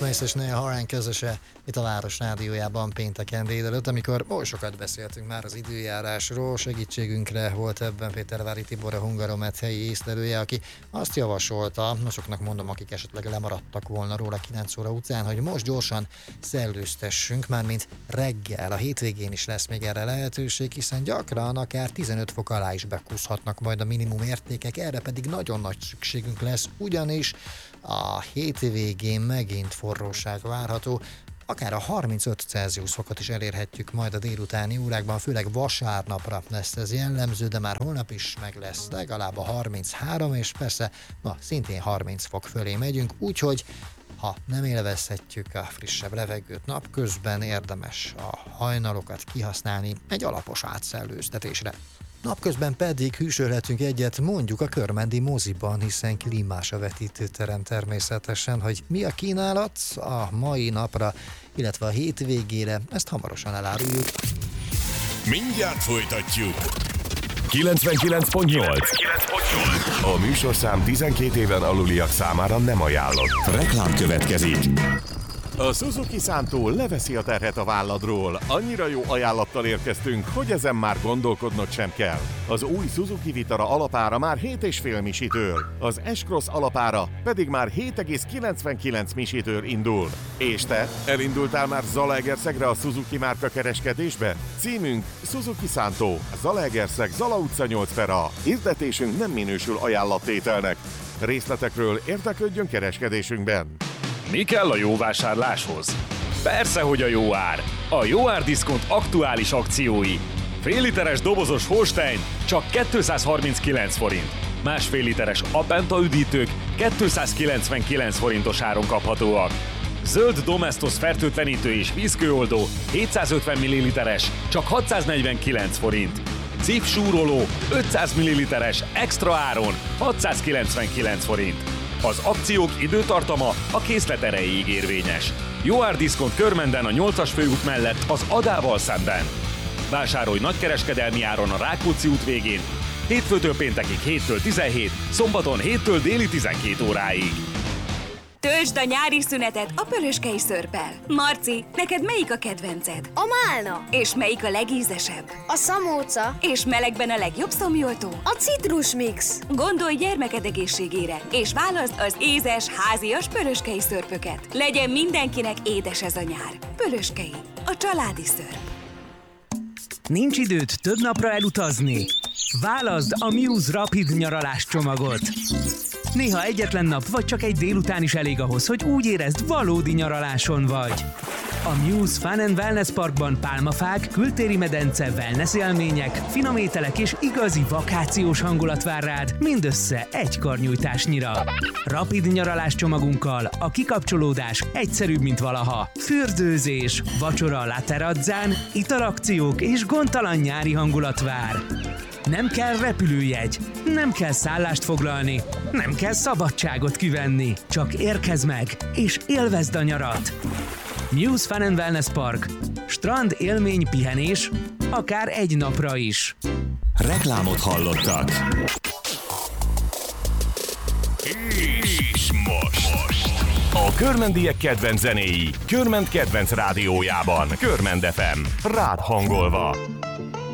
Smith és Neil Horan közöse itt a Város Rádiójában pénteken délelőtt, amikor oly sokat beszéltünk már az időjárásról. Segítségünkre volt ebben Pétervári Tibor, a Hungaromet helyi észlelője, aki azt javasolta, soknak mondom, akik esetleg lemaradtak volna róla 9 óra után, hogy most gyorsan szellőztessünk, mármint reggel. A hétvégén is lesz még erre lehetőség, hiszen gyakran akár 15 fok alá is bekúszhatnak majd a minimum értékek, erre pedig nagyon nagy szükségünk lesz, ugyanis a hétvégén megint forróság várható, akár a 35 Celsius fokot is elérhetjük majd a délutáni órákban, főleg vasárnapra lesz ez jellemző, de már holnap is meg lesz legalább a 33, és persze ma szintén 30 fok fölé megyünk, úgyhogy ha nem élvezhetjük a frissebb levegőt napközben, érdemes a hajnalokat kihasználni egy alapos átszellőztetésre. Napközben pedig hűsölhetünk egyet mondjuk a körmendi moziban, hiszen klímás a vetítőterem természetesen, hogy mi a kínálat a mai napra, illetve a hétvégére, ezt hamarosan eláruljuk. Mindjárt folytatjuk! 99.8. A műsorszám 12 éven aluliak számára nem ajánlott. Reklám következik. A Suzuki Szántó leveszi a terhet a válladról. Annyira jó ajánlattal érkeztünk, hogy ezen már gondolkodnod sem kell. Az új Suzuki Vitara alapára már 7,5 misitől, az S-Cross alapára pedig már 7,99 misitől indul. És te, elindultál már Zalaegerszegre a Suzuki márka kereskedésbe? Címünk Suzuki Szántó, Zalaegerszeg, Zala utca 8/A. Hirdetésünk nem minősül ajánlattételnek. Részletekről érdeklődjön kereskedésünkben. Mi kell a jó vásárláshoz? Persze, hogy a jó ár! A Jó Ár Diszkont aktuális akciói. Fél literes dobozos Holstein csak 239 forint. Másfél literes Apenta üdítők 299 forintos áron kaphatóak. Zöld Domestos fertőtlenítő és vízkőoldó 750 ml-es csak 649 forint. Cif súroló 500 ml-es extra áron 699 forint. Az akciók időtartama a készlet erejéig érvényes. Jó Ár Diszkont Körmenden a 8-as főút mellett az Adával szemben. Vásárolj nagykereskedelmi áron a Rákóczi út végén, hétfőtől péntekig 7-től 17, szombaton 7-től déli 12 óráig. Töltsd a nyári szünetet a Pöröskei szörppel. Marci, neked melyik a kedvenced? A málna. És melyik a legízesebb? A szamóca. És melegben a legjobb szomjoltó? A citrusmix. Gondolj gyermeked egészségére, és válaszd az ézes, házias Pöröskei szörpöket. Legyen mindenkinek édes ez a nyár. Pöröskei, a családi szörp. Nincs időd több napra elutazni? Válaszd a Muse Rapid nyaralás csomagot. Néha egyetlen nap vagy csak egy délután is elég ahhoz, hogy úgy érezd, valódi nyaraláson vagy. A Muse Fun and Wellness Parkban pálmafák, kültéri medence, wellness élmények, finom ételek és igazi vakációs hangulat vár rád, mindössze egy karnyújtásnyira. Rapid nyaralás csomagunkkal a kikapcsolódás egyszerűbb, mint valaha. Fürdőzés, vacsora a La Terrazzán, italakciók és gondtalan nyári hangulat vár. Nem kell repülőjegy, nem kell szállást foglalni, nem kell szabadságot kivenni. Csak érkezz meg, és élvezd a nyarat. Muse Fun and Wellness Park. Strand, élmény, pihenés, akár egy napra is. Reklámot hallottak. És most. A körmendiek kedvenc zenéi, Körmend kedvenc rádiójában, Körmend FM, rád hangolva.